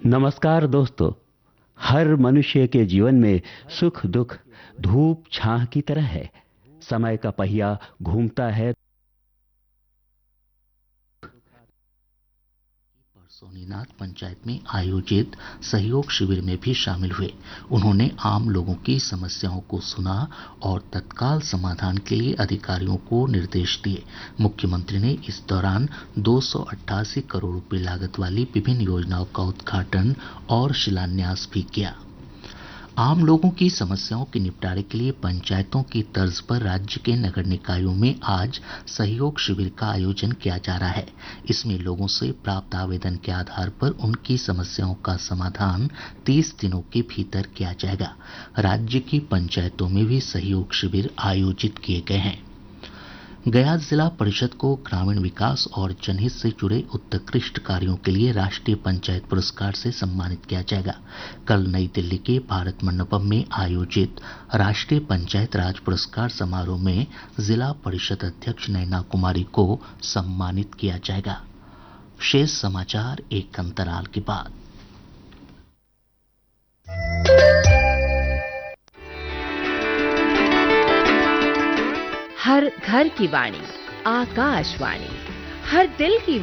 नमस्कार दोस्तों। हर मनुष्य के जीवन में सुख दुख धूप छाह की तरह है। समय का पहिया घूमता है। सोनीनाथ पंचायत में आयोजित सहयोग शिविर में भी शामिल हुए। उन्होंने आम लोगों की समस्याओं को सुना और तत्काल समाधान के लिए अधिकारियों को निर्देश दिए। मुख्यमंत्री ने इस दौरान 288 करोड़ रुपए लागत वाली विभिन्न योजनाओं का उद्घाटन और शिलान्यास भी किया। आम लोगों की समस्याओं के निपटारे के लिए पंचायतों की तर्ज पर राज्य के नगर निकायों में आज सहयोग शिविर का आयोजन किया जा रहा है। इसमें लोगों से प्राप्त आवेदन के आधार पर उनकी समस्याओं का समाधान 30 दिनों के भीतर किया जाएगा। राज्य की पंचायतों में भी सहयोग शिविर आयोजित किए गए हैं। गया जिला परिषद को ग्रामीण विकास और जनहित से जुड़े उत्कृष्ट कार्यों के लिए राष्ट्रीय पंचायत पुरस्कार से सम्मानित किया जाएगा। कल नई दिल्ली के भारत मंडपम में आयोजित राष्ट्रीय पंचायत राज पुरस्कार समारोह में जिला परिषद अध्यक्ष नैना कुमारी को सम्मानित किया जाएगा। शेष समाचार एक अंतराल के बाद। हर घर की वाणी आकाशवाणी, हर दिल की